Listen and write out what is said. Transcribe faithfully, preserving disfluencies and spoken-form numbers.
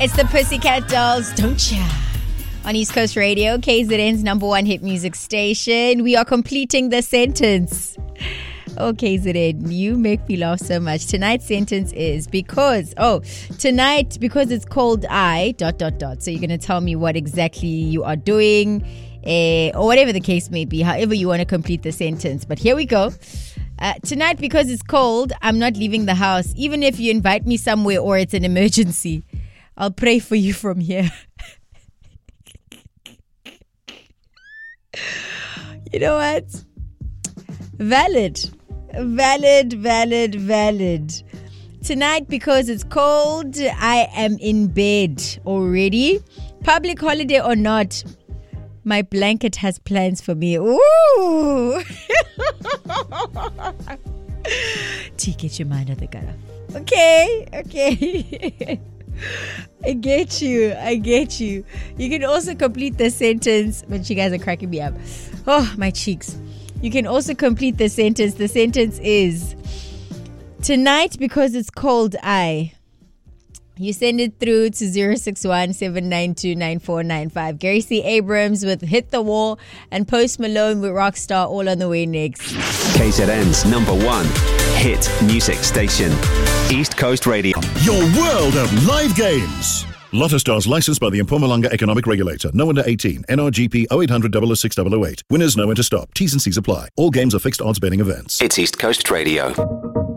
It's the Pussycat Dolls, don't ya? On East Coast Radio, K Z N's number one hit music station. We are completing the sentence. Oh, K Z N, you make me laugh so much. Tonight's sentence is because, oh, tonight, because it's called I, dot, dot, dot. So you're going to tell me what exactly you are doing, eh, or whatever the case may be, however you want to complete the sentence. But here we go. Uh, tonight, because it's cold, I'm not leaving the house. Even if you invite me somewhere or it's an emergency, I'll pray for you from here. You know what? Valid. Valid, valid, valid. Tonight, because it's cold, I am in bed already. Public holiday or not, my blanket has plans for me. Ooh! T, get your mind out the gutter. Okay, okay. I get you. I get you. You can also complete the sentence, but you guys are cracking me up. Oh, my cheeks. You can also complete the sentence. The sentence is, tonight, because it's cold, I. You send it through to zero six one, seven nine two, nine four nine five. Gary C. Abrams with Hit the Wall and Post Malone with Rockstar all on the way next. K Z N's number one hit music station, East Coast Radio. Your world of live games. Lotto Stars licensed by the Mpumalanga Economic Regulator. No under eighteen. N R G P oh eight hundred, oh oh six, oh oh eight. Winners know when to stop. T's and C's apply. All games are fixed odds betting events. It's East Coast Radio.